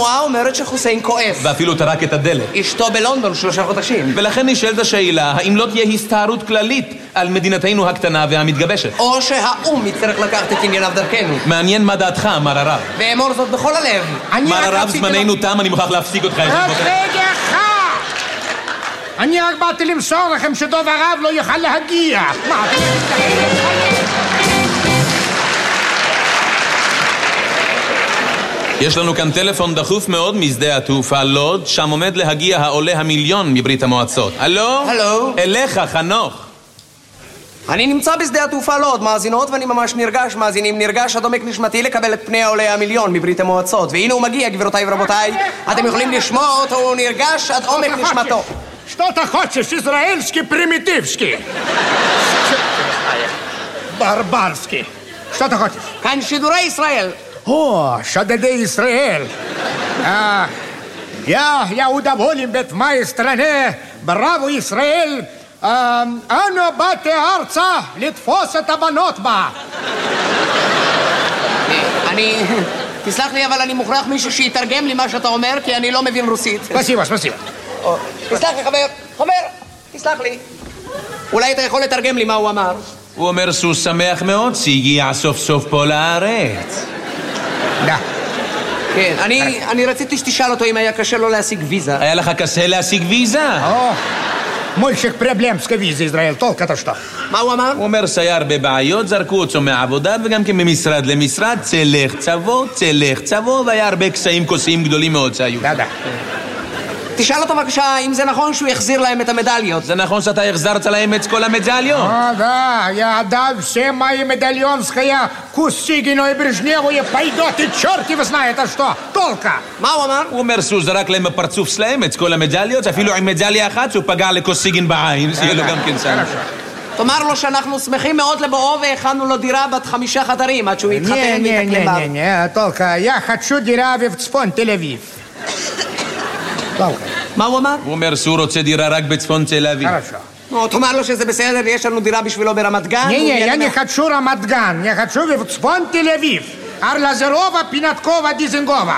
התנועה אומרת שחוסיין כועס. ואפילו טרק את הדלת. אשתו בלונדון 3 חודשים. ולכן נשאלת השאלה, האם לא תהיה הסתערות כללית על מדינתנו הקטנה והמתגבשת? או שהאום יצטרך לקחת את ענייניו דרכנו. מעניין מה דעתך, מר הרב. ואמור זאת בכל הלב. מר הרב, זמננו תם, אני מוכרח להפסיק אותך. אני רק באתי למסור לכם שדוב הרב לא יוכל להגיע. יש לנו כאן טלפון דחוף מאוד משדה התעופה לוד, שם עומד להגיע העולה המיליון מברית המועצות. הלו? הלו? אליך, חנוך. אני נמצא בשדה התעופה לוד, מאזינות, ואני ממש נרגש, מאזינים, נרגש עד עומק נשמתי לקבל את פני העולה המיליון מברית המועצות. והנה הוא מגיע, גבירותיי ורבותיי, אתם יכולים לשמוע אותו, הוא נרגש עד עומק נשמתו. Что ты хочешь, израильский, примитивский? Барбарский. Что ты хочешь? כאן שידורי ישראל. О, шадеды Израиль. Я удоволен быть в моей стране. Браво, Израиль. אנו באתי ארצה לתפוס את הבנות בה. תסלח לי, אבל אני מוכרח מישהו שיתרגם לי מה שאתה אומר, כי אני לא מבין רוסית. ספסיבה. תסלח לי, חבר, תסלח לי. אולי אתה יכול לתרגם לי מה הוא אמר? הוא אומר שהוא שמח מאוד שהגיע סוף סוף פה לארץ. כן, אני רציתי שתשאל אותו אם היה קשה לו להשיג ויזה. היה לך קשה להשיג ויזה? מוישק פרבלמסקה ויזה, ישראל, תולק אתה שטח. מה הוא אמר? הוא אומר שהיה הרבה בעיות, זרקו אותו מהעבודה וגם כן ממשרד למשרד, צלך צבו, והיה הרבה קשיים כוסיים גדולים מאוד שהיו. תשאל אותו בבקשה אם זה נכון שהוא יחזיר להם את המדליות. זה נכון שאתה החזרת להם את כל המדליות? Да, я отдам все мои медальонские Кусигину и Брежневу и пойдет, и черт его знает, а что? Толка! מה הוא אמר? הוא אומר שהוא זרק להם בפרצוף שלהם את כל המדליות, אפילו עם מדליה אחת שהוא פגע לקוסיגין בעין, שיהיה לו גם כן שם. תאמר לו שאנחנו שמחים מאוד לבואו והכנו לו דירה בת 5 חדרים עד שהוא יתחתן ויתקלם בה. Не, Толка, я хочу דירה בצפון תל אביב. מה הוא אמר? הוא אומר שהוא רוצה דירה רק בצפון תל אביב. תאמר לו שזה בסדר, יש לנו דירה בשבילו ברמת גן. я не хочу רמת גן, я хочу בצפון תל אביב. ארלזרова, פינתקובה, דיזנגובה.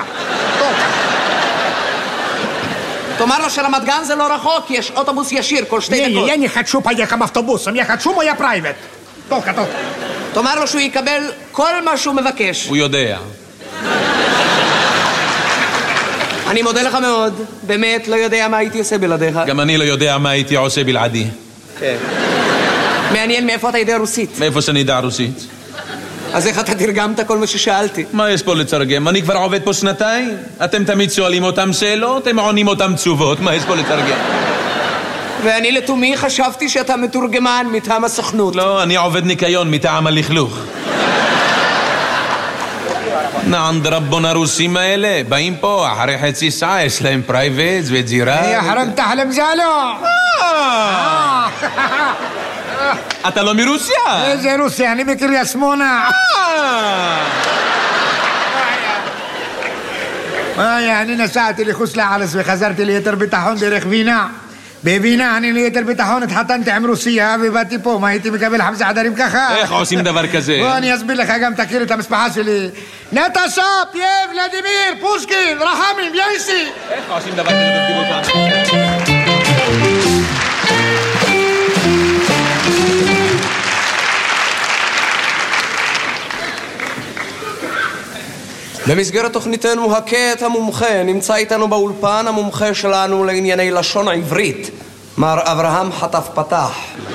תאמר לו שרמת גן זה לא רחוק, יש אוטובוס ישיר כל 2 דקות. я не хочу поехать автобусом, я хочу моя private. Толка. תאמר לו שהוא יקבל כל מה שהוא מבקש. הוא יודע. אני מודה לך מאוד, באמת לא יודע מה הייתי עושה בלעדיך. גם אני לא יודע מה הייתי עושה בלעדי. כן. מעניין מאיפה אתה יודע רוסית. מאיפה שאני יודע רוסית. אז איך אתה תרגמת כל מה ששאלתי? מה יש פה לתרגם? אני כבר עובד פה 2 אתם תמיד שואלים אותם שאלות, הם עונים אותם תשובות, מה יש פה לתרגם? ואני לתומי חשבתי שאתה מתורגמן מטעם הסוכנות. לא, אני עובד ניקיון מטעם הלכלוך. נענד רבון הרוסים האלה, באים פה אחרי חצי שעה, יש להם פרייבט ודירה. يا حرمت حلم زالو. אתה לא מרוסיה? איזה רוסיה? אני בקריית שמונה. אני נסעתי לחוץ לארץ וחזרתי ליתר ביטחון דרך וינה. בווינה אני ליתר ביטחון התחתנתי עם רוסיה ובאתי פה, מה הייתי מקבל 5 חדרים ככה? איך עושים דבר כזה? בוא אני אסביר לך, גם תכיר את המשפחה שלי. נטשה, פייב, ולדימיר, פושקין, רחמים, יאיסי. איך עושים דבר כזה? תסביר אותם. במסגרת תוכניתנו הכה את המומחה, נמצא איתנו באולפן המומחה שלנו לענייני לשון העברית, מר אברהם חטף פתח.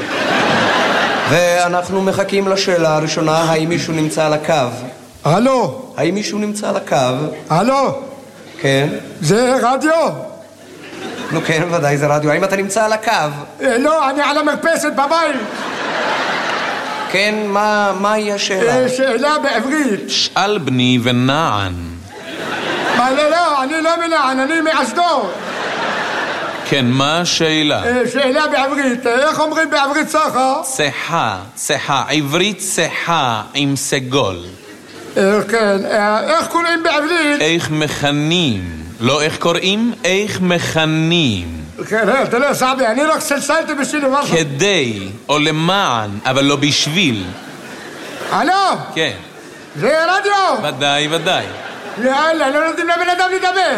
ואנחנו מחכים לשאלה הראשונה, האם מישהו נמצא על הקו? הלו? האם מישהו נמצא על הקו? הלו? כן. זה רדיו? נו כן, ודאי זה רדיו. האם אתה נמצא על הקו? לא, אני על המרפסת בבית. כן, מהי השאלה? שאלה בעברית. שאל בני ונען. לא, אני לא מנען, אני מאשדוד. כן, מה השאלה? שאלה בעברית, איך אומרים בעברית סחה? צחה, עברית צחה עם סגול. כן, איך קוראים בעברית? איך מכנים, לא איך קוראים, איך מכנים. כן, תראה סעבי, אני רק סלסלתי בשביל דבר. כדי, או למען, אבל לא בשביל. הלו? כן. זה רדיו? ודאי. יאללה, לא נותנים לבן אדם לדבר.